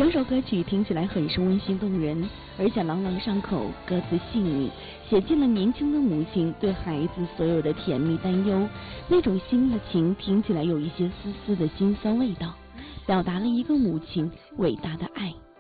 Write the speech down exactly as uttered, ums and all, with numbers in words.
整首歌曲听起来很是温馨动人，而且朗朗上口，歌词细腻，写尽了年轻的母亲对孩子所有的甜蜜担忧，那种心的情听起来有一些丝丝的辛酸味道，表达了一个母亲伟大的爱。